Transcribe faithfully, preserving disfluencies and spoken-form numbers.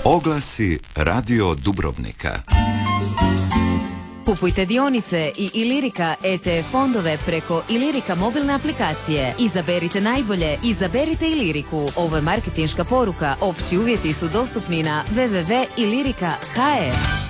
Oglasi Radio Dubrovnika. Kupujte dionice i Ilirika E T F fondove preko Ilirika mobilne aplikacije. Izaberite najbolje, izaberite Iliriku. Ovo je marketinška poruka. Opći uvjeti su dostupni na w w w tačka ilirika tačka h e.